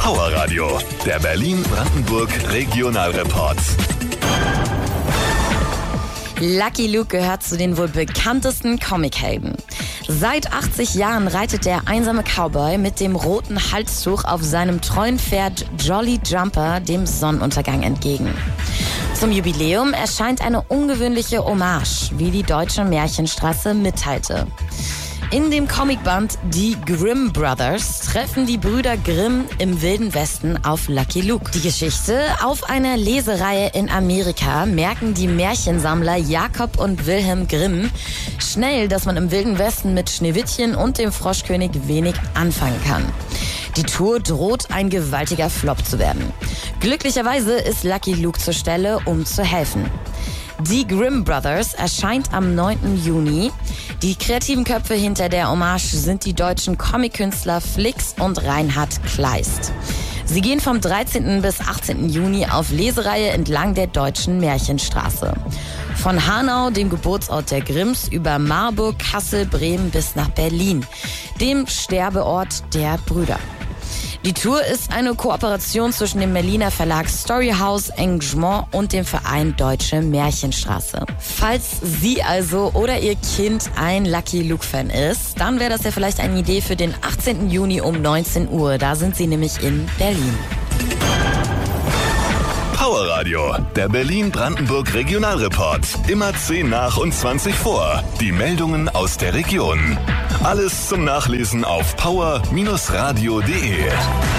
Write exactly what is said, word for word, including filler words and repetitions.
Power Radio, der Berlin-Brandenburg Regionalreport. Lucky Luke gehört zu den wohl bekanntesten Comichelden. Seit achtzig Jahren reitet der einsame Cowboy mit dem roten Halstuch auf seinem treuen Pferd Jolly Jumper dem Sonnenuntergang entgegen. Zum Jubiläum erscheint eine ungewöhnliche Hommage, wie die Deutsche Märchenstraße mitteilte. In dem Comicband Die Grimm Brothers treffen die Brüder Grimm im Wilden Westen auf Lucky Luke. Die Geschichte auf einer Lesereihe in Amerika merken die Märchensammler Jakob und Wilhelm Grimm schnell, dass man im Wilden Westen mit Schneewittchen und dem Froschkönig wenig anfangen kann. Die Tour droht ein gewaltiger Flop zu werden. Glücklicherweise ist Lucky Luke zur Stelle, um zu helfen. Die Grimm Brothers erscheint am neunten Juni. Die kreativen Köpfe hinter der Hommage sind die deutschen Comic-Künstler Flix und Reinhard Kleist. Sie gehen vom dreizehnten bis achtzehnten Juni auf Lesereihe entlang der Deutschen Märchenstraße. Von Hanau, dem Geburtsort der Grimms, über Marburg, Kassel, Bremen bis nach Berlin, dem Sterbeort der Brüder. Die Tour ist eine Kooperation zwischen dem Berliner Verlag Storyhouse Engagement und dem Verein Deutsche Märchenstraße. Falls Sie also oder Ihr Kind ein Lucky Luke-Fan ist, dann wäre das ja vielleicht eine Idee für den achtzehnten Juni um neunzehn Uhr. Da sind Sie nämlich in Berlin. Power Radio, der Berlin-Brandenburg Regionalreport. Immer zehn nach und zwanzig vor. Die Meldungen aus der Region. Alles zum Nachlesen auf power Bindestrich radio punkt de.